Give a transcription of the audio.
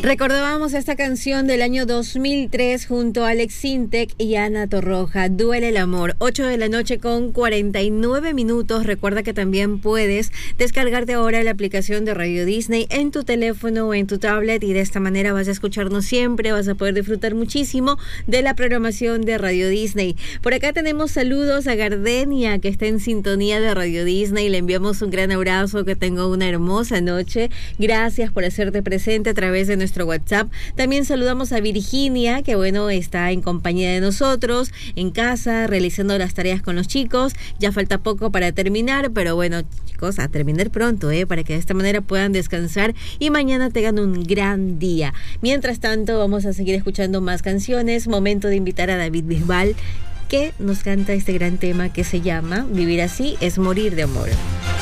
Recordábamos esta canción del año 2003 junto a Alex Sintek y Ana Torroja, Duele el amor, 8 de la noche con 49 minutos. Recuerda que también puedes descargarte ahora la aplicación de Radio Disney en tu teléfono o en tu tablet y de esta manera vas a escucharnos siempre, vas a poder disfrutar muchísimo de la programación de Radio Disney. Por acá tenemos saludos a Gardenia, que está en sintonía de Radio Disney. Le enviamos un gran abrazo, que tenga una hermosa noche. Gracias por hacerte presente a través de nuestro WhatsApp. También saludamos a Virginia, que bueno, está en compañía de nosotros, en casa, realizando las tareas con los chicos. Ya falta poco para terminar, pero bueno, chicos, a terminar pronto, para que de esta manera puedan descansar y mañana tengan un gran día. Mientras tanto, vamos a seguir escuchando más canciones. Momento de invitar a David Bisbal, que nos canta este gran tema que se llama Vivir así es morir de amor.